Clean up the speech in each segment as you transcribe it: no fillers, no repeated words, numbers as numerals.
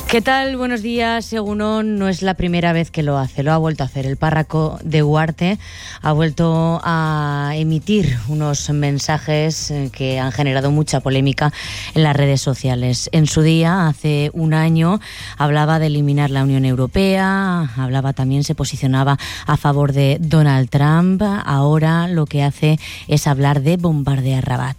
¿Qué tal? Buenos días. Egunon no es la primera vez que lo hace, lo ha vuelto a hacer. El párroco de Huarte ha vuelto a emitir unos mensajes que han generado mucha polémica en las redes sociales. En su día, hace un año, hablaba de eliminar la Unión Europea, se posicionaba a favor de Donald Trump. Ahora lo que hace es hablar de bombardear Rabat.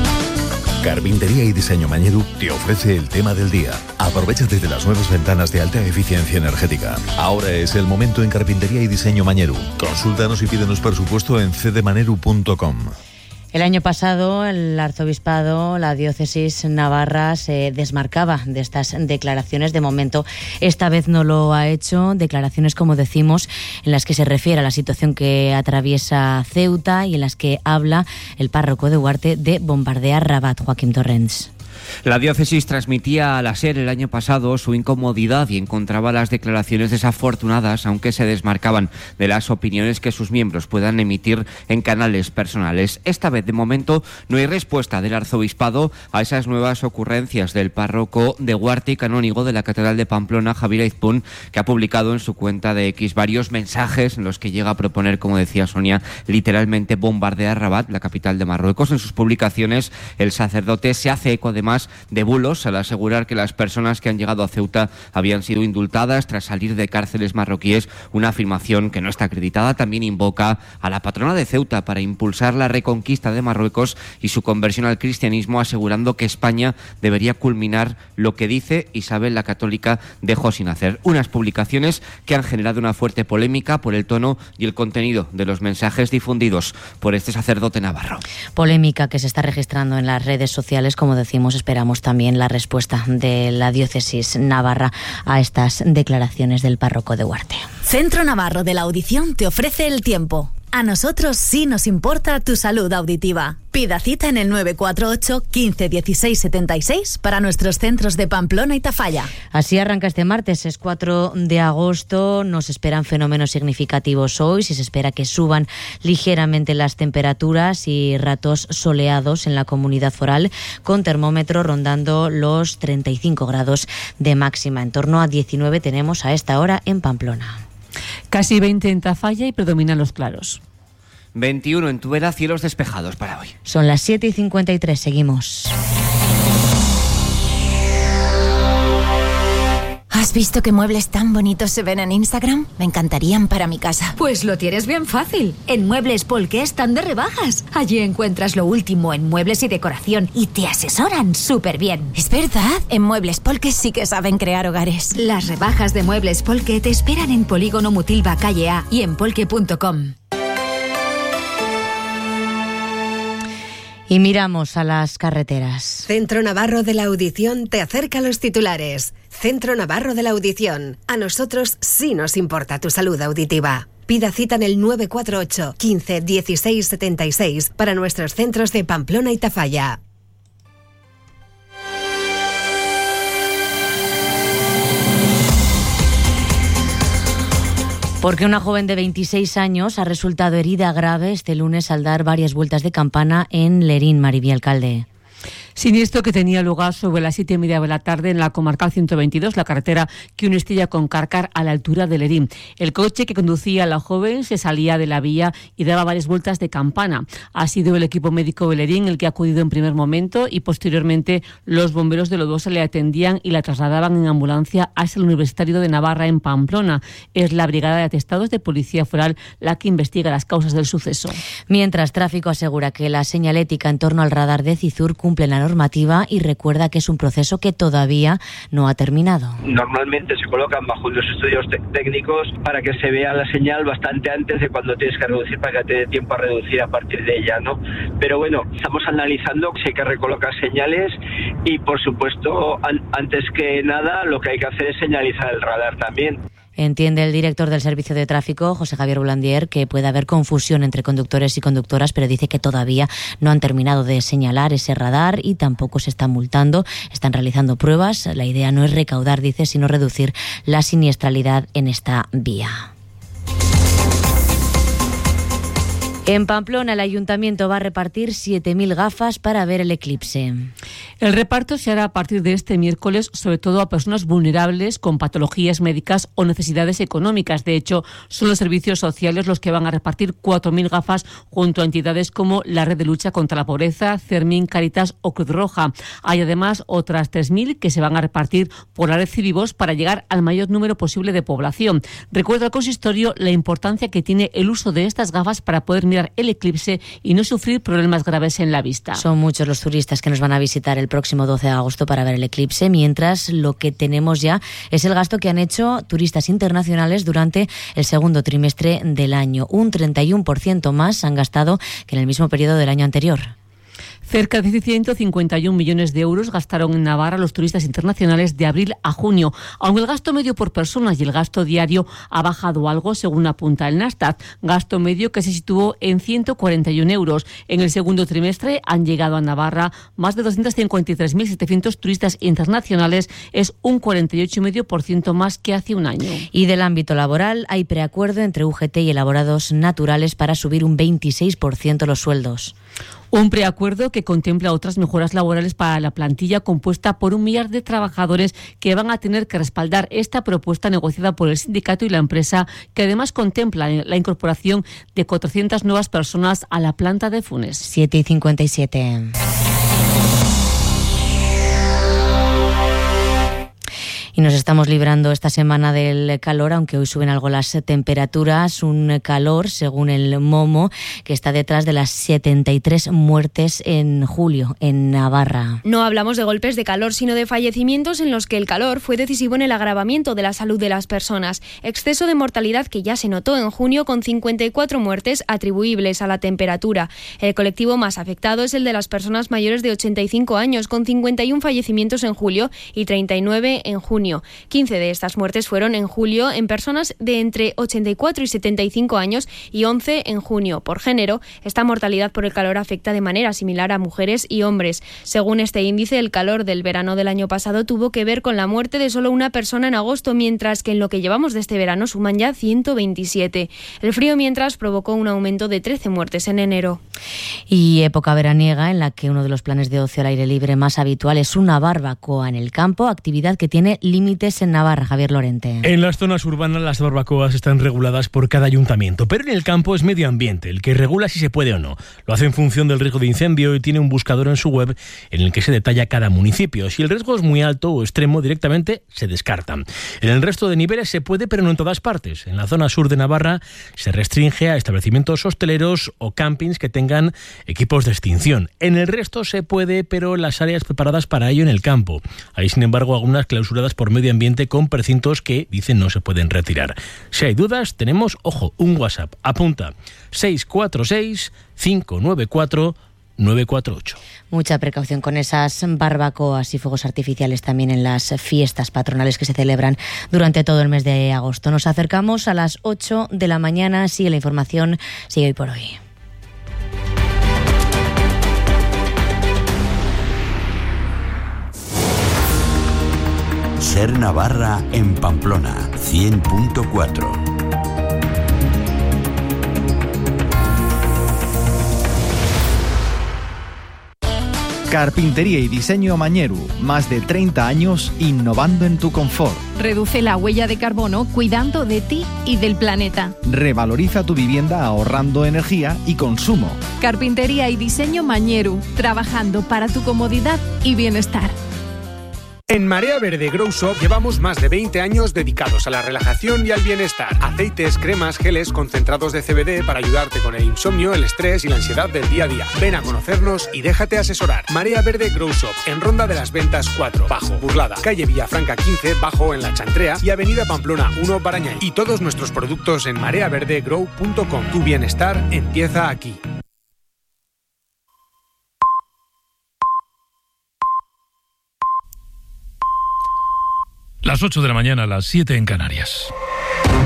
Carpintería y Diseño Mañedu te ofrece el tema del día. Aprovechate de las nuevas ventanas de alta eficiencia energética. Ahora es el momento en Carpintería y Diseño Mañedu. Consúltanos y pídenos presupuesto en cdemaneru.com. El año pasado el arzobispado, la diócesis navarra, se desmarcaba de estas declaraciones. De momento, esta vez no lo ha hecho. Declaraciones, como decimos, en las que se refiere a la situación que atraviesa Ceuta y en las que habla el párroco de Huarte de bombardear Rabat. Joaquín Torrents. La diócesis transmitía a la SER el año pasado su incomodidad y encontraba las declaraciones desafortunadas, aunque se desmarcaban de las opiniones que sus miembros puedan emitir en canales personales. Esta vez, de momento, no hay respuesta del arzobispado a esas nuevas ocurrencias del párroco de Huarte y canónigo de la Catedral de Pamplona, Javier Aizpún, que ha publicado en su cuenta de X varios mensajes en los que llega a proponer, como decía Sonia, literalmente bombardear Rabat, la capital de Marruecos. En sus publicaciones, el sacerdote se hace eco además de bulos al asegurar que las personas que han llegado a Ceuta habían sido indultadas tras salir de cárceles marroquíes, una afirmación que no está acreditada. También invoca a la patrona de Ceuta para impulsar la reconquista de Marruecos y su conversión al cristianismo, asegurando que España debería culminar lo que dice Isabel la Católica dejó sin hacer. Unas publicaciones que han generado una fuerte polémica por el tono y el contenido de los mensajes difundidos por este sacerdote navarro. Polémica que se está registrando en las redes sociales, como decimos. Esperamos también la respuesta de la diócesis navarra a estas declaraciones del párroco de Huarte. Centro Navarro de la Audición te ofrece el tiempo. A nosotros sí nos importa tu salud auditiva. Pida cita en el 948 15 16 76 para nuestros centros de Pamplona y Tafalla. Así arranca este martes, es 4 de agosto. Nos esperan fenómenos significativos hoy. Se espera que suban ligeramente las temperaturas y ratos soleados en la comunidad foral, con termómetro rondando los 35 grados de máxima. En torno a 19 tenemos a esta hora en Pamplona. Casi 20 en Tafalla y predominan los claros. 21 en Tubera, cielos despejados para hoy. Son las 7:53, seguimos. ¿Has visto qué muebles tan bonitos se ven en Instagram? Me encantarían para mi casa. Pues lo tienes bien fácil. En Muebles Polque están de rebajas. Allí encuentras lo último en muebles y decoración y te asesoran súper bien. ¿Es verdad? En Muebles Polque sí que saben crear hogares. Las rebajas de Muebles Polque te esperan en Polígono Mutilva, calle A y en polque.com. Y miramos a las carreteras. Centro Navarro de la Audición te acerca a los titulares. Centro Navarro de la Audición. A nosotros sí nos importa tu salud auditiva. Pida cita en el 948 15 16 76 para nuestros centros de Pamplona y Tafalla. Porque una joven de 26 años ha resultado herida grave este lunes al dar varias vueltas de campana en Lerín, Maribí Alcalde. Siniestro que tenía lugar sobre las 7:30 de la tarde en la comarcal 122, la carretera que une Estilla con Cárcar a la altura de Lerín. El coche que conducía a la joven se salía de la vía y daba varias vueltas de campana. Ha sido el equipo médico de Lerín el que ha acudido en primer momento y posteriormente los bomberos de Lodosa le atendían y la trasladaban en ambulancia hasta el Universitario de Navarra en Pamplona. Es la Brigada de Atestados de Policía Foral la que investiga las causas del suceso. Mientras, Tráfico asegura que la señalética en torno al radar de Cizur cumple la normativa y recuerda que es un proceso que todavía no ha terminado. Normalmente se colocan bajo unos estudios técnicos para que se vea la señal bastante antes de cuando tienes que reducir, para que te dé tiempo a reducir a partir de ella, ¿no? Pero bueno, estamos analizando si hay que recolocar señales y, por supuesto, antes que nada, lo que hay que hacer es señalizar el radar también. Entiende el director del Servicio de Tráfico, José Javier Boulandier, que puede haber confusión entre conductores y conductoras, pero dice que todavía no han terminado de señalar ese radar y tampoco se está multando. Están realizando pruebas. La idea no es recaudar, dice, sino reducir la siniestralidad en esta vía. En Pamplona, el ayuntamiento va a repartir 7.000 gafas para ver el eclipse. El reparto se hará a partir de este miércoles, sobre todo a personas vulnerables con patologías médicas o necesidades económicas. De hecho, son los servicios sociales los que van a repartir 4.000 gafas junto a entidades como la Red de Lucha contra la Pobreza, Cermin, Cáritas o Cruz Roja. Hay además otras 3.000 que se van a repartir por la Red Civivos para llegar al mayor número posible de población. Recuerda al consistorio la importancia que tiene el uso de estas gafas para poder mirar el eclipse y no sufrir problemas graves en la vista. Son muchos los turistas que nos van a visitar el próximo 12 de agosto para ver el eclipse, mientras lo que tenemos ya es el gasto que han hecho turistas internacionales durante el segundo trimestre del año. Un 31% más han gastado que en el mismo periodo del año anterior. Cerca de 151 millones de euros gastaron en Navarra los turistas internacionales de abril a junio, aunque el gasto medio por persona y el gasto diario ha bajado algo, según apunta el Nasdaq, gasto medio que se situó en 141 euros. En el segundo trimestre han llegado a Navarra más de 253.700 turistas internacionales, es un 48,5% más que hace un año. Y del ámbito laboral hay preacuerdo entre UGT y Elaborados Naturales para subir un 26% los sueldos. Un preacuerdo que contempla otras mejoras laborales para la plantilla compuesta por 1 millar de trabajadores que van a tener que respaldar esta propuesta negociada por el sindicato y la empresa, que además contempla la incorporación de 400 nuevas personas a la planta de Funes. 7:57. Y nos estamos librando esta semana del calor, aunque hoy suben algo las temperaturas. Un calor, según el Momo, que está detrás de las 73 muertes en julio en Navarra. No hablamos de golpes de calor, sino de fallecimientos en los que el calor fue decisivo en el agravamiento de la salud de las personas. Exceso de mortalidad que ya se notó en junio, con 54 muertes atribuibles a la temperatura. El colectivo más afectado es el de las personas mayores de 85 años, con 51 fallecimientos en julio y 39 en junio. 15 de estas muertes fueron en julio en personas de entre 84 y 75 años y 11 en junio. Por género, esta mortalidad por el calor afecta de manera similar a mujeres y hombres. Según este índice, el calor del verano del año pasado tuvo que ver con la muerte de solo una persona en agosto, mientras que en lo que llevamos de este verano suman ya 127. El frío, mientras, provocó un aumento de 13 muertes en enero. Y época veraniega en la que uno de los planes de ocio al aire libre más habitual es una barbacoa en el campo, actividad que tiene límites en Navarra. Javier Lorente. En las zonas urbanas las barbacoas están reguladas por cada ayuntamiento, pero en el campo es medio ambiente el que regula si se puede o no. Lo hace en función del riesgo de incendio y tiene un buscador en su web en el que se detalla cada municipio. Si el riesgo es muy alto o extremo, directamente se descartan. En el resto de niveles se puede, pero no en todas partes. En la zona sur de Navarra se restringe a establecimientos hosteleros o campings que tengan equipos de extinción. En el resto se puede, pero en las áreas preparadas para ello en el campo. Hay, sin embargo, algunas clausuradas por medio ambiente con precintos que, dicen, no se pueden retirar. Si hay dudas, tenemos, ojo, un WhatsApp. Apunta: 646-594-948. Mucha precaución con esas barbacoas y fuegos artificiales también en las fiestas patronales que se celebran durante todo el mes de agosto. Nos acercamos a las 8 de la mañana. Sigue la información, sigue hoy por hoy. Ser Navarra en Pamplona, 100.4. Carpintería y diseño Mañeru, más de 30 años innovando en tu confort. Reduce la huella de carbono cuidando de ti y del planeta. Revaloriza tu vivienda ahorrando energía y consumo. Carpintería y diseño Mañeru, trabajando para tu comodidad y bienestar. En Marea Verde Grow Shop llevamos más de 20 años dedicados a la relajación y al bienestar. Aceites, cremas, geles, concentrados de CBD para ayudarte con el insomnio, el estrés y la ansiedad del día a día. Ven a conocernos y déjate asesorar. Marea Verde Grow Shop, en Ronda de las Ventas 4, Bajo, Burlada, calle Villafranca 15, Bajo en La Chantrea y avenida Pamplona 1, Barañáin. Y todos nuestros productos en mareaverdegrow.com. Tu bienestar empieza aquí. Las 8 de la mañana, las 7 en Canarias.